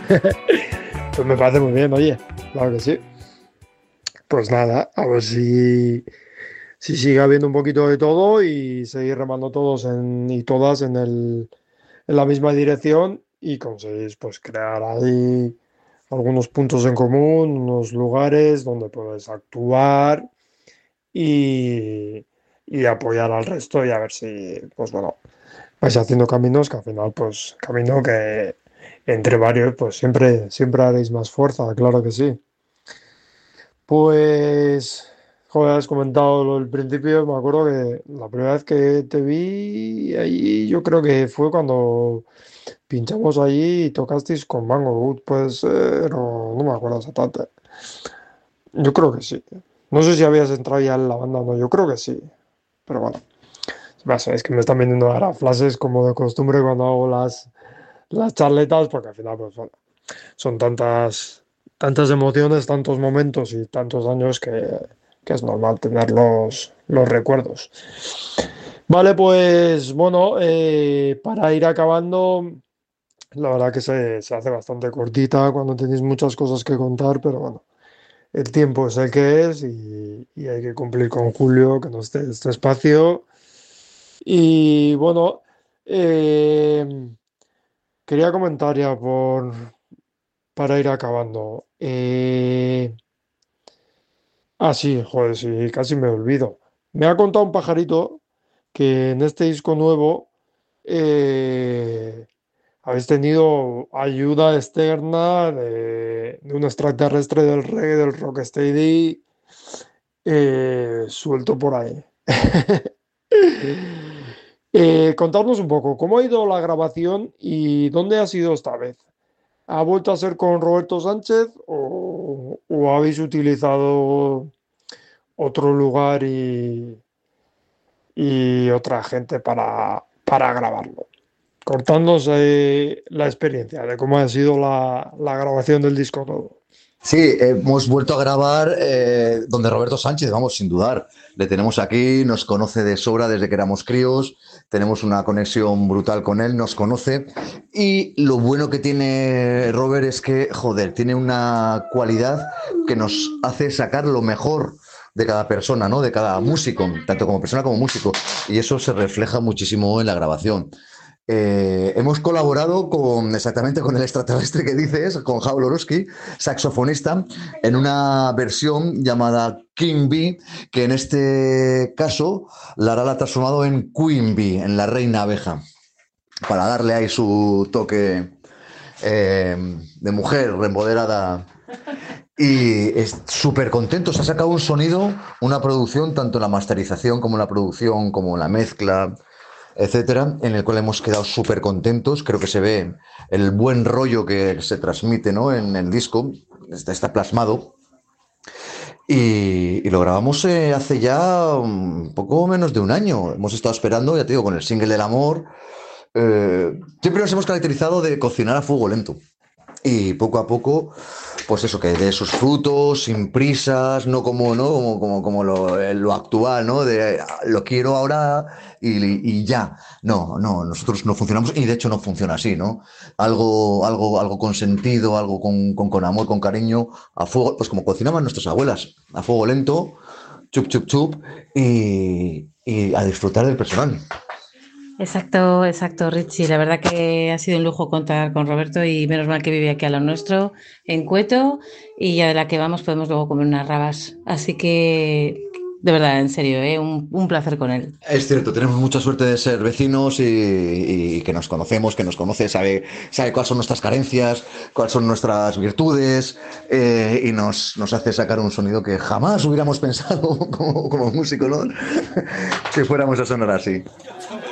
Pues me parece muy bien, oye, claro que sí. Pues nada, a ver si sigue habiendo un poquito de todo y seguir remando todos y todas en la misma dirección y conseguís pues crear ahí algunos puntos en común, unos lugares donde puedes actuar y, y apoyar al resto y a ver si, pues bueno, vais haciendo caminos que al final, pues camino que entre varios, pues siempre haréis más fuerza, claro que sí. Pues, joder, has comentado lo del principio, me acuerdo que la primera vez que te vi allí, yo creo que fue cuando pinchamos allí y tocasteis con Mango Wood, puede ser, o no me acuerdo exactamente. Yo creo que sí. No sé si habías entrado ya en la banda o no, yo creo que sí, pero bueno. Es que me están viniendo ahora flashes como de costumbre cuando hago las charletas, porque al final, pues bueno, son tantas emociones, tantos momentos y tantos años que es normal tener los recuerdos. Vale, pues bueno, para ir acabando, la verdad que se hace bastante cortita cuando tenéis muchas cosas que contar, pero bueno, el tiempo es el que es y hay que cumplir con Julio, que nos dé este espacio. Y bueno, eh, quería comentar ya para ir acabando. Sí, joder, sí, casi me olvido. Me ha contado un pajarito que en este disco nuevo eh, habéis tenido ayuda externa de un extraterrestre del reggae, del rocksteady, suelto por ahí. Contadnos un poco, ¿cómo ha ido la grabación y dónde ha sido esta vez? ¿Ha vuelto a ser con Roberto Sánchez o habéis utilizado otro lugar y otra gente para grabarlo? Cortándonos la experiencia de cómo ha sido la grabación del disco nuevo. Sí, hemos vuelto a grabar donde Roberto Sánchez, vamos, sin dudar. Le tenemos aquí, nos conoce de sobra desde que éramos críos, tenemos una conexión brutal con él, nos conoce. Y lo bueno que tiene Robert es que, joder, tiene una cualidad que nos hace sacar lo mejor de cada persona, ¿no? De cada músico, tanto como persona como músico. Y eso se refleja muchísimo en la grabación. Hemos colaborado exactamente con el extraterrestre que dices, con Jablorowski, saxofonista, en una versión llamada King Bee, que en este caso Lara la ha transformado en Queen Bee, en la reina abeja, para darle ahí su toque de mujer empoderada. Y es súper contento, se ha sacado un sonido, una producción, tanto en la masterización como en la producción, como en la mezcla, etcétera, en el cual hemos quedado súper contentos. Creo que se ve el buen rollo que se transmite, ¿no? En el disco, está plasmado. Y lo grabamos hace ya un poco menos de un año. Hemos estado esperando, ya te digo, con el single del amor. Siempre nos hemos caracterizado de cocinar a fuego lento. Y poco a poco, pues eso, que dé sus frutos, sin prisas, no como, ¿no? Como lo actual, ¿no? De lo quiero ahora y ya. No, no, nosotros no funcionamos y de hecho no funciona así, ¿no? Algo con sentido, algo con amor, con cariño, a fuego, pues como cocinaban nuestras abuelas, a fuego lento, chup, chup, chup, y a disfrutar del personal. Exacto, exacto, Richie. La verdad que ha sido un lujo contar con Roberto y menos mal que vive aquí a lo nuestro, en Cueto, y ya de la que vamos podemos luego comer unas rabas. Así que, de verdad, en serio, un placer con él. Es cierto, tenemos mucha suerte de ser vecinos y que nos conocemos, que nos conoce, sabe cuáles son nuestras carencias, cuáles son nuestras virtudes y nos hace sacar un sonido que jamás hubiéramos pensado como músico, ¿no? Si fuéramos a sonar así.